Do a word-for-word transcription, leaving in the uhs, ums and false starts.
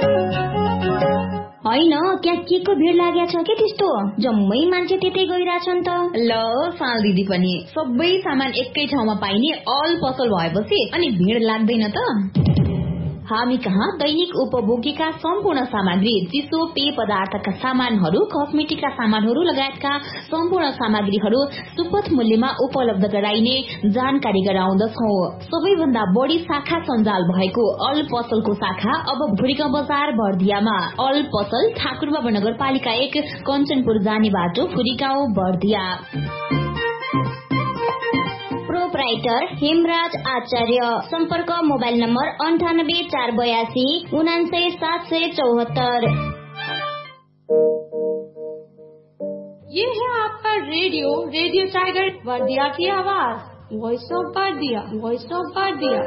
होइन त्यहाँ के को भिड लागेको छ के त्यस्तो जम्मै मान्छे त्यतै गइराछन् त। ल साल दिदी पनि सबै सामान एकै ठाउँमा पाइने अल पसल भएपछि अनि भिड लाग्दैन त। हामी कहाँ दैनिक उपभोगीका सम्पूर्ण सामग्री, चिसो पेय पदार्थका सामानहरू, कस्मेटिकका सामानहरू लगायतका सम्पूर्ण सामग्रीहरू सुपथ मूल्यमा उपलब्ध गराइने जानकारी गराउँदछौं। सबैभन्दा बढी शाखा सञ्जाल भएको अल पसलको शाखा अब भुरीगाउँ बजार बर्दियामा। अल पसल ठाकुरबाबा नगरपालिका एक कञ्चनपुर जाने बाटो भुरीगाउँ बर्दिया। प्रोप्राइटर हेमराज आचार्य। संपर्क मोबाइल नम्बर अंठानब्बे चार बयासी उनान्सय सात सय चौहत्तर। ये है आपका रेडियो रेडियो टाइगर बर्दिया की आवाज, voice of Bardiya, voice of Bardiya.